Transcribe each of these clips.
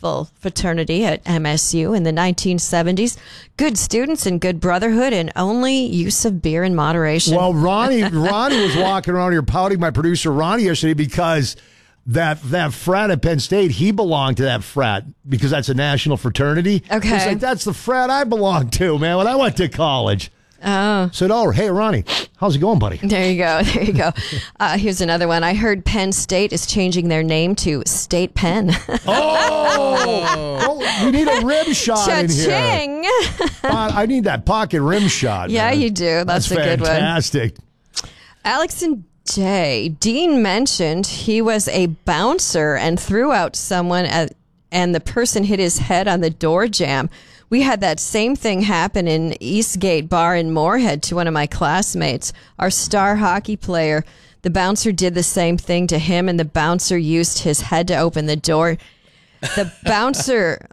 successful fraternity at MSU in the 1970s. Good students and good brotherhood and only use of beer in moderation. Well, Ronnie was walking around here pouting, my producer Ronnie, yesterday because that frat at Penn State, he belonged to that frat because that's a national fraternity. Okay. He's like, that's the frat I belonged to, man, when I went to college. Oh. Said, hey, Ronnie, how's it going, buddy? There you go. Here's another one. I heard Penn State is changing their name to State Penn. We need a rim shot in here. Cha-ching! I need that pocket rim shot. Yeah, man. you do. That's a good one. Fantastic. Alex and Jay, Dean mentioned he was a bouncer and threw out someone and the person hit his head on the door jamb. We had that same thing happen in Eastgate Bar in Moorhead to one of my classmates. Our star hockey player, the bouncer did the same thing to him, and the bouncer used his head to open the door. The bouncer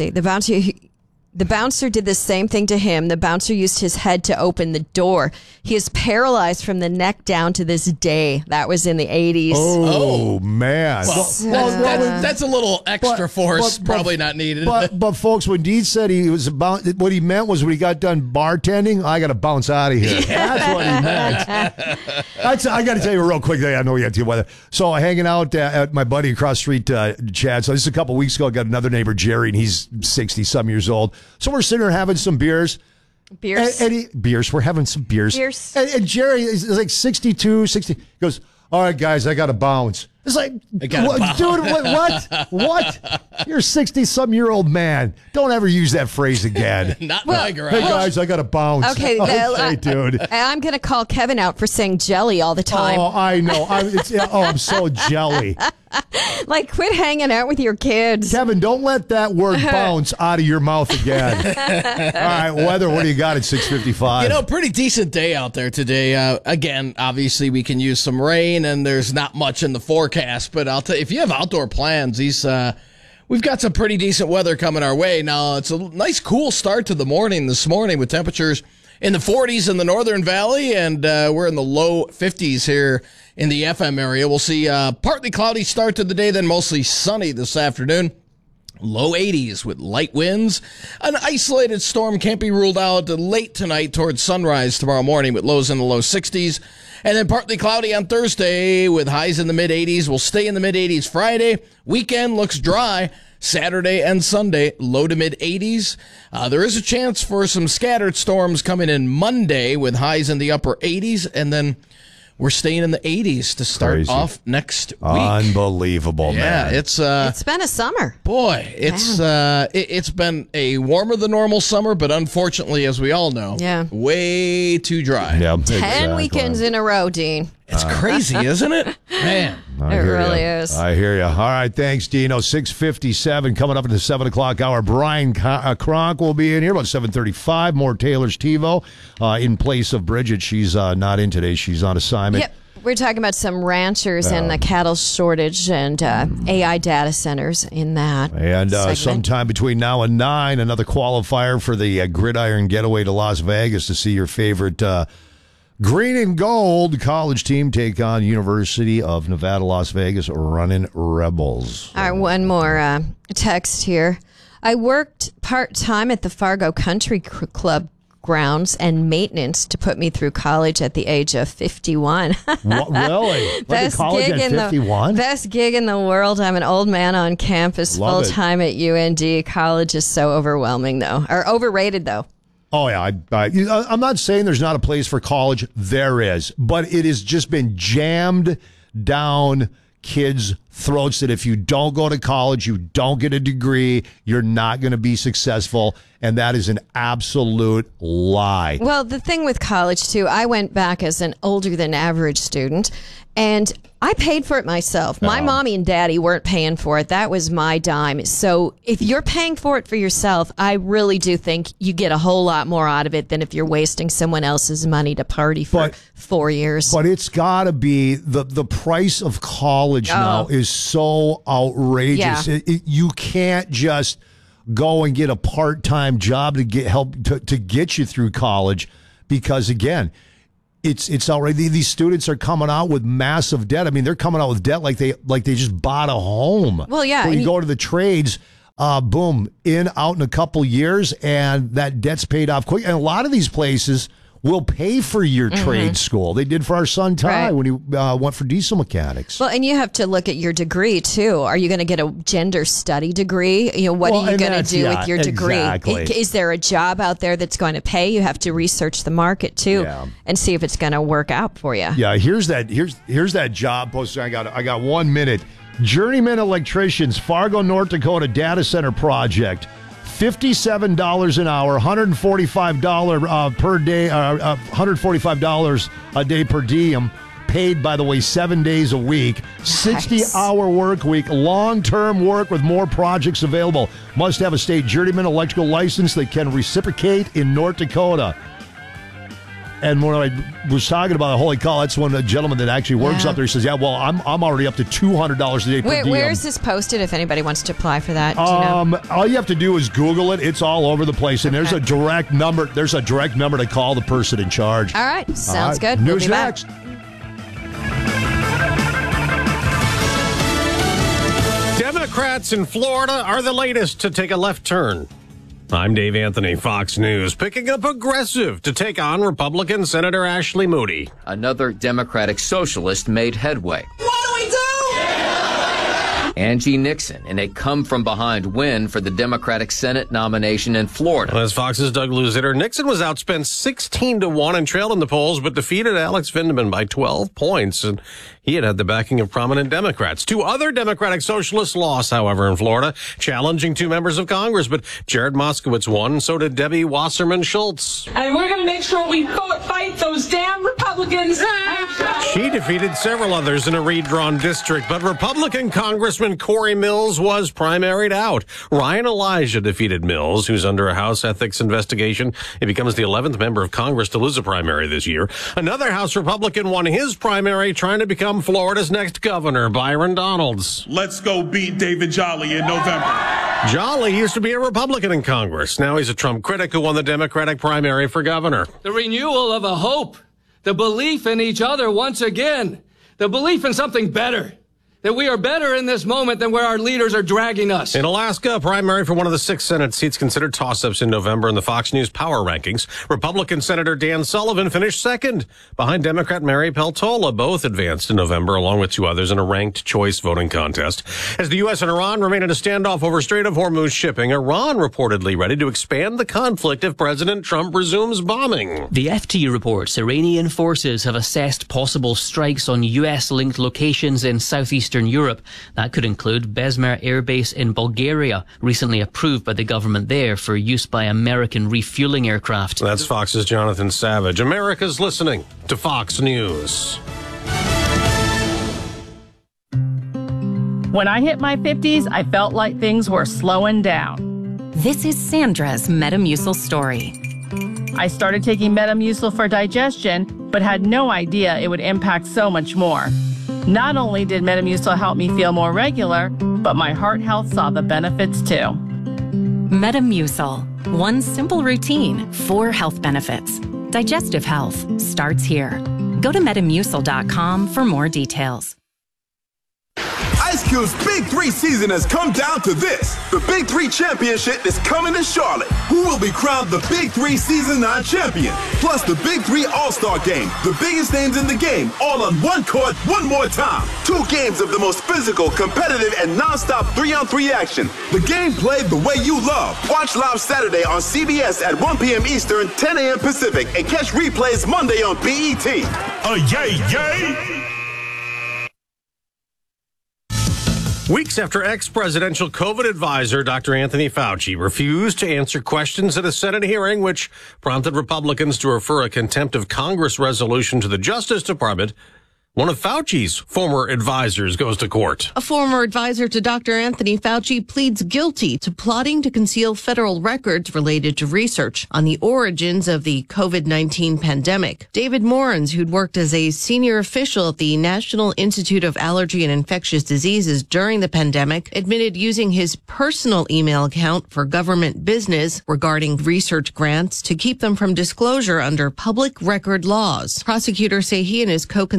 did the same thing to him. The bouncer used his head to open the door. He is paralyzed from the neck down to this day. That was in the 80s. Oh man. That's a little extra force, probably not needed. But folks, when Dean said what he meant was when he got done bartending, I got to bounce out of here. That's what he meant. I got to tell you real quick. I know you have to weather. So hanging out at my buddy across the street, Chad. So this is a couple weeks ago. I got another neighbor, Jerry, and he's 60-some years old. So we're sitting there having some beers. Beers. We're having some beers. And Jerry is like 62, 60. He goes, all right, guys, I got to bounce. It's like, dude, what? You're a 60-some-year-old man. Don't ever use that phrase again. Not my garage. Hey, guys, I got to bounce. Okay, dude. I'm going to call Kevin out for saying jelly all the time. Oh, I know. I'm so jelly. Like, quit hanging out with your kids. Kevin, don't let that word bounce out of your mouth again. All right, weather, what do you got at 6:55? Pretty decent day out there today. Again, obviously we can use some rain, and there's not much in the forecast, but I'll tell you, if you have outdoor plans, we've got some pretty decent weather coming our way. Now, it's a nice cool start to the morning this morning with temperatures in the 40s in the Northern Valley, and we're in the low 50s here in the FM area. We'll see partly cloudy start to the day, then mostly sunny this afternoon. Low 80s with light winds. An isolated storm can't be ruled out late tonight towards sunrise tomorrow morning with lows in the low 60s. And then partly cloudy on Thursday with highs in the mid-80s. We'll stay in the mid-80s Friday. Weekend looks dry. Saturday and Sunday, low to mid-80s. There is a chance for some scattered storms coming in Monday with highs in the upper 80s. And then we're staying in the 80s to start off next week. Unbelievable, man. Yeah, it's been a summer. Boy, it's been a warmer than normal summer, but unfortunately, as we all know, way too dry. Yeah, 10 weekends in a row, Dean. It's crazy, isn't it? Man. It really is. I hear you. All right, thanks, Dino. 6:57 coming up in the 7 o'clock hour. Brian Kronk will be in here about 7:35. More Taylor's TiVo in place of Bridget. She's not in today. She's on assignment. Yep. We're talking about some ranchers and the cattle shortage and AI data centers in that And segment. sometime between now and 9, another qualifier for the Gridiron Getaway to Las Vegas to see your favorite Green and Gold college team take on University of Nevada, Las Vegas, Running Rebels. All right, one more text here. I worked part-time at the Fargo Country Club grounds and maintenance to put me through college at the age of 51. What, really? Best college gig at in 51? Best gig in the world. I'm an old man on campus full-time at UND. College is so overwhelming, though. Or overrated, though. Oh, yeah. I'm not saying there's not a place for college. There is. But it has just been jammed down kids' throats that if you don't go to college, you don't get a degree, you're not going to be successful. And that is an absolute lie. Well, the thing with college, too, I went back as an older than average student, and I paid for it myself. My mommy and daddy weren't paying for it. That was my dime. So if you're paying for it for yourself, I really do think you get a whole lot more out of it than if you're wasting someone else's money to party for 4 years. But it's got to be the price of college now is so outrageous. Yeah. You can't just go and get a part-time job to get help to get you through college because, again, it's outrageous. These students are coming out with massive debt. I mean, they're coming out with debt like they just bought a home. Well, yeah. When you go to the trades, boom, out in a couple years, and that debt's paid off quick. And a lot of these places will pay for your trade school. They did for our son Ty when he went for diesel mechanics. Well, and you have to look at your degree too. Are you going to get a gender study degree? What are you going to do with your degree? Exactly. Is there a job out there that's going to pay? You have to research the market too and see if it's going to work out for you. Yeah, here's that job posting. I got 1 minute. Journeyman electricians, Fargo, North Dakota data center project. $57 an hour, $145 per day, $145 a day per diem, paid, by the way, 7 days a week, 60-hour work week, long-term work with more projects available. Must have a state journeyman electrical license that can reciprocate in North Dakota. And when I was talking about Holy Call, that's one of the gentlemen that actually works up there. He says, "Yeah, well, I'm already up to $200 a day per diem." Where is this posted? If anybody wants to apply for that, do you know? All you have to do is Google it. It's all over the place, and there's a direct number. There's a direct number to call the person in charge. All right, sounds good. News we'll be next. Back. Democrats in Florida are the latest to take a left turn. I'm Dave Anthony, Fox News, picking a progressive to take on Republican Senator Ashley Moody. Another Democratic socialist made headway. What do we do? Angie Nixon in a come-from-behind win for the Democratic Senate nomination in Florida. As Fox's Doug Luzitter, Nixon was outspent 16-1 and trailed in the polls, but defeated Alex Vindman by 12 points. And he had the backing of prominent Democrats. Two other Democratic socialists lost, however, in Florida, challenging two members of Congress. But Jared Moskowitz won, so did Debbie Wasserman Schultz. And we're going to make sure we fight those damn Republicans. She defeated several others in a redrawn district, but Republican Congressman Corey Mills was primaried out. Ryan Elijah defeated Mills, who's under a House ethics investigation. He becomes the 11th member of Congress to lose a primary this year. Another House Republican won his primary, trying to become Florida's next governor, Byron Donalds. Let's go beat David Jolly in November. Jolly used to be a Republican in Congress. Now he's a Trump critic who won the Democratic primary for governor. The renewal of a hope, the belief in each other once again, the belief in something better. That we are better in this moment than where our leaders are dragging us. In Alaska, a primary for one of the 6 Senate seats considered toss-ups in November in the Fox News Power Rankings. Republican Senator Dan Sullivan finished second, behind Democrat Mary Peltola. Both advanced in November, along with two others in a ranked choice voting contest. As the U.S. and Iran remain in a standoff over Strait of Hormuz shipping, Iran reportedly ready to expand the conflict if President Trump resumes bombing. The FT reports Iranian forces have assessed possible strikes on U.S.-linked locations in southeastern Europe. That could include Besmer Air Base in Bulgaria, recently approved by the government there for use by American refueling aircraft. That's Fox's Jonathan Savage. America's listening to Fox News. When I hit my 50s, I felt like things were slowing down. This is Sandra's Metamucil story. I started taking Metamucil for digestion, but had no idea it would impact so much more. Not only did Metamucil help me feel more regular, but my heart health saw the benefits too. Metamucil. One simple routine, 4 health benefits. Digestive health starts here. Go to Metamucil.com for more details. Ice Cube's Big 3 season has come down to this. The Big 3 Championship is coming to Charlotte. Who will be crowned the Big 3 Season 9 champion? Plus the Big 3 All-Star Game. The biggest names in the game, all on one court, one more time. 2 games of the most physical, competitive, and non-stop 3-on-3 action. The game played the way you love. Watch live Saturday on CBS at 1 p.m. Eastern, 10 a.m. Pacific, and catch replays Monday on BET. Yay, yay! Weeks after ex-presidential COVID advisor Dr. Anthony Fauci refused to answer questions at a Senate hearing, which prompted Republicans to refer a contempt of Congress resolution to the Justice Department, one of Fauci's former advisors goes to court. A former advisor to Dr. Anthony Fauci pleads guilty to plotting to conceal federal records related to research on the origins of the COVID-19 pandemic. David Morens, who'd worked as a senior official at the National Institute of Allergy and Infectious Diseases during the pandemic, admitted using his personal email account for government business regarding research grants to keep them from disclosure under public record laws. Prosecutors say he and his co-conspirators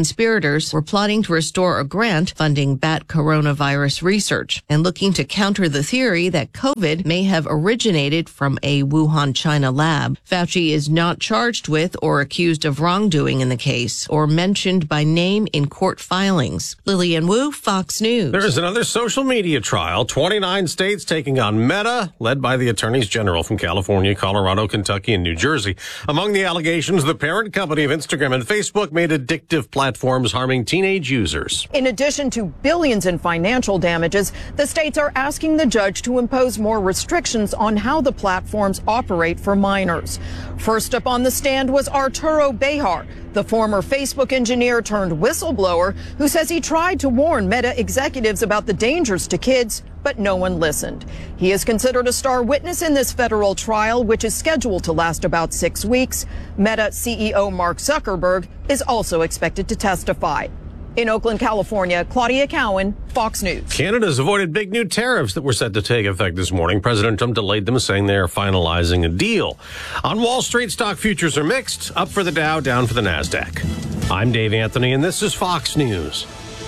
senators were plotting to restore a grant funding bat coronavirus research and looking to counter the theory that COVID may have originated from a Wuhan, China lab. Fauci is not charged with or accused of wrongdoing in the case or mentioned by name in court filings. Lillian Wu, Fox News. There is another social media trial. 29 states taking on Meta, led by the attorneys general from California, Colorado, Kentucky, and New Jersey. Among the allegations, the parent company of Instagram and Facebook made addictive platforms harming teenage users. In addition to billions in financial damages, the states are asking the judge to impose more restrictions on how the platforms operate for minors. First up on the stand was Arturo Bejar, the former Facebook engineer turned whistleblower who says he tried to warn Meta executives about the dangers to kids, but no one listened. He is considered a star witness in this federal trial, which is scheduled to last about 6 weeks. Meta CEO Mark Zuckerberg is also expected to testify. In Oakland, California, Claudia Cowan, Fox News. Canada's avoided big new tariffs that were set to take effect this morning. President Trump delayed them, saying they are finalizing a deal. On Wall Street, stock futures are mixed. Up for the Dow, down for the NASDAQ. I'm Dave Anthony, and this is Fox News.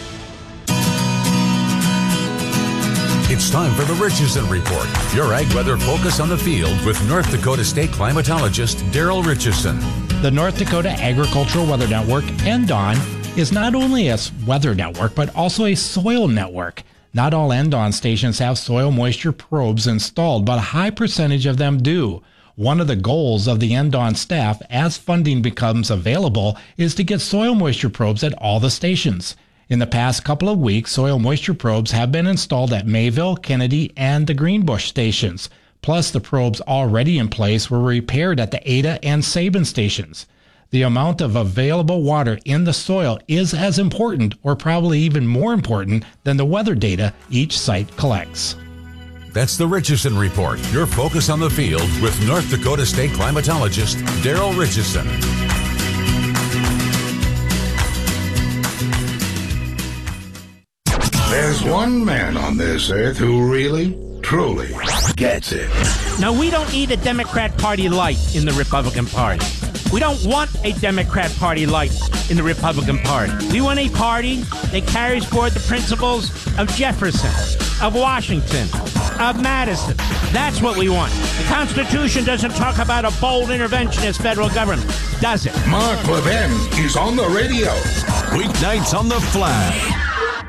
It's time for the Richardson Report, your ag weather focus on the field with North Dakota State climatologist Daryl Richardson. The North Dakota Agricultural Weather Network, NDAWN, is not only a weather network, but also a soil network. Not all NDAWN stations have soil moisture probes installed, but a high percentage of them do. One of the goals of the NDAWN staff, as funding becomes available, is to get soil moisture probes at all the stations. In the past couple of weeks, soil moisture probes have been installed at Mayville, Kennedy, and the Greenbush stations. Plus, the probes already in place were repaired at the Ada and Sabin stations. The amount of available water in the soil is as important, or probably even more important, than the weather data each site collects. That's the Richardson Report, your focus on the field with North Dakota State climatologist Daryl Richardson. There's one man on this earth who really, truly gets it. Now, we don't need a Democrat Party light in the Republican Party. We don't want a Democrat Party light in the Republican Party. We want a party that carries forward the principles of Jefferson, of Washington, of Madison. That's what we want. The Constitution doesn't talk about a bold interventionist federal government, does it? Mark Levin is on the radio. Weeknights on the Flag.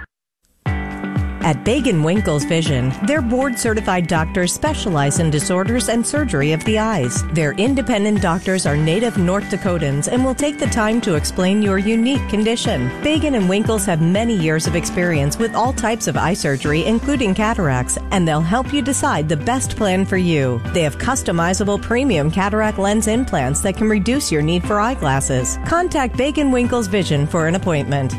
At Bagan Winkles Vision, their board-certified doctors specialize in disorders and surgery of the eyes. Their independent doctors are native North Dakotans and will take the time to explain your unique condition. Bagan & Winkles have many years of experience with all types of eye surgery, including cataracts, and they'll help you decide the best plan for you. They have customizable premium cataract lens implants that can reduce your need for eyeglasses. Contact Bagan Winkles Vision for an appointment.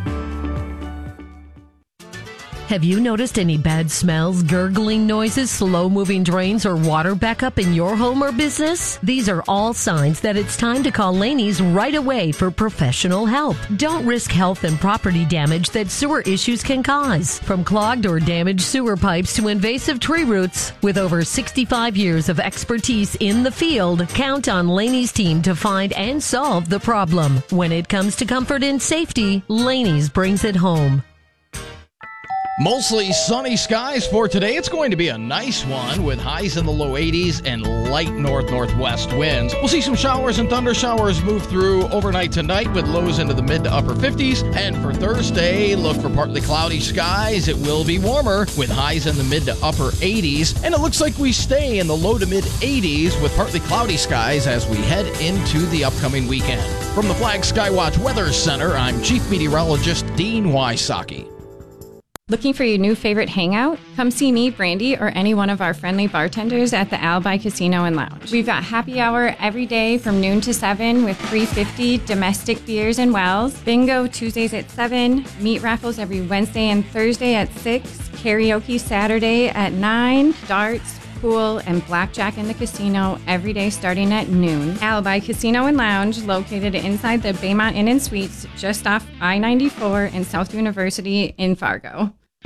Have you noticed any bad smells, gurgling noises, slow-moving drains, or water backup in your home or business? These are all signs that it's time to call Laney's right away for professional help. Don't risk health and property damage that sewer issues can cause. From clogged or damaged sewer pipes to invasive tree roots, with over 65 years of expertise in the field, count on Laney's team to find and solve the problem. When it comes to comfort and safety, Laney's brings it home. Mostly sunny skies for today. It's going to be a nice one with highs in the low 80s and light north-northwest winds. We'll see some showers and thunder showers move through overnight tonight with lows into the mid to upper 50s. And for Thursday, look for partly cloudy skies. It will be warmer with highs in the mid to upper 80s. And it looks like we stay in the low to mid 80s with partly cloudy skies as we head into the upcoming weekend. From the Flag Skywatch Weather Center, I'm Chief Meteorologist Dean Wysocki. Looking for your new favorite hangout? Come see me, Brandy, or any one of our friendly bartenders at the Alibi Casino and Lounge. We've got happy hour every day from noon to 7 with $3.50 domestic beers and wells. Bingo Tuesdays at 7. Meat raffles every Wednesday and Thursday at 6. Karaoke Saturday at 9. Darts, pool, and blackjack in the casino every day starting at noon. Alibi Casino and Lounge, located inside the Baymont Inn and Suites, just off I-94 and South University in Fargo.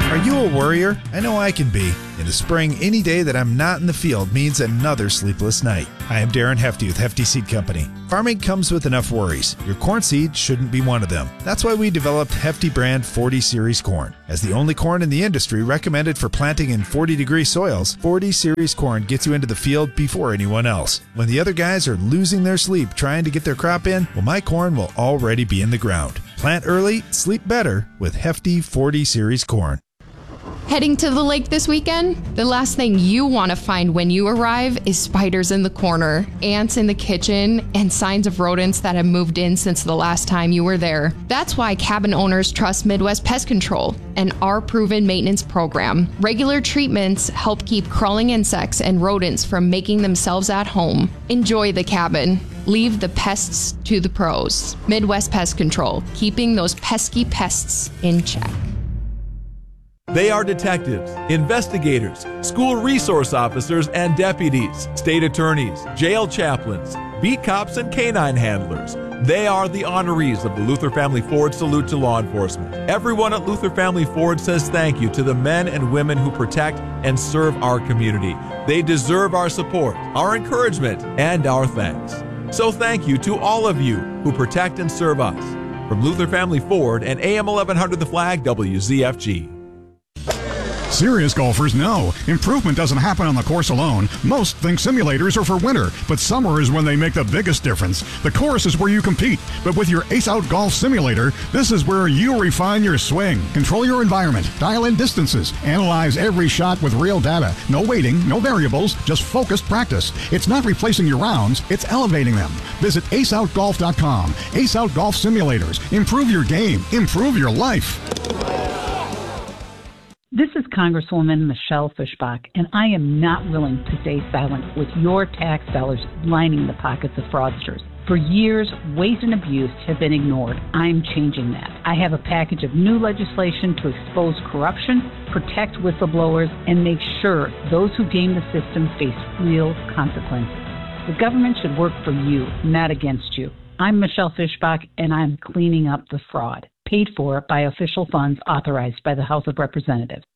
Are you a worrier? I know I can be. In the spring, any day that I'm not in the field means another sleepless night. I am Darren Hefty with Hefty Seed Company. Farming comes with enough worries. Your corn seed shouldn't be one of them. That's why we developed Hefty brand 40 Series corn. As the only corn in the industry recommended for planting in 40-degree soils, 40 Series corn gets you into the field before anyone else. When the other guys are losing their sleep trying to get their crop in, well, my corn will already be in the ground. Plant early, sleep better with Hefty 40 Series corn. Heading to the lake this weekend? The last thing you want to find when you arrive is spiders in the corner, ants in the kitchen, and signs of rodents that have moved in since the last time you were there. That's why cabin owners trust Midwest Pest Control and our proven maintenance program. Regular treatments help keep crawling insects and rodents from making themselves at home. Enjoy the cabin. Leave the pests to the pros. Midwest Pest Control, keeping those pesky pests in check. They are detectives, investigators, school resource officers and deputies, state attorneys, jail chaplains, beat cops, and canine handlers. They are the honorees of the Luther Family Ford Salute to Law Enforcement. Everyone at Luther Family Ford says thank you to the men and women who protect and serve our community. They deserve our support, our encouragement, and our thanks. So thank you to all of you who protect and serve us. From Luther Family Ford and AM 1100 The Flag, WZFG. Serious golfers know improvement doesn't happen on the course alone. Most think simulators are for winter, but summer is when they make the biggest difference. The course is where you compete, but with your Ace Out Golf Simulator, this is where you refine your swing, control your environment, dial in distances, analyze every shot with real data. No waiting, no variables, just focused practice. It's not replacing your rounds, it's elevating them. Visit aceoutgolf.com. Ace Out Golf Simulators. Improve your game, improve your life. This is Congresswoman Michelle Fischbach, and I am not willing to stay silent with your tax dollars lining the pockets of fraudsters. For years, waste and abuse have been ignored. I'm changing that. I have a package of new legislation to expose corruption, protect whistleblowers, and make sure those who game the system face real consequences. The government should work for you, not against you. I'm Michelle Fischbach, and I'm cleaning up the fraud, paid for by official funds authorized by the House of Representatives.